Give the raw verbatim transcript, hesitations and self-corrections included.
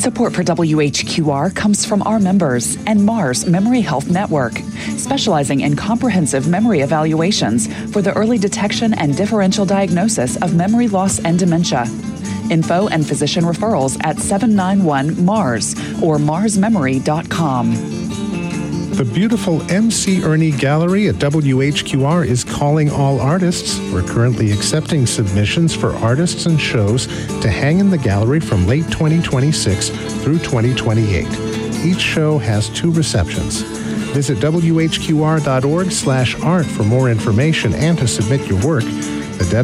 Support for W H Q R comes from our members and Mars Memory Health Network, specializing in comprehensive memory evaluations for the early detection and differential diagnosis of memory loss and dementia. Info and physician referrals at seven nine one MARS or mars memory dot com. The beautiful M C Ernie Gallery at W H Q R is calling all artists. We're currently accepting submissions for artists and shows to hang in the gallery from late twenty twenty-six through twenty twenty-eight. Each show has two receptions. Visit W H Q R dot org slash art for more information and to submit your work. The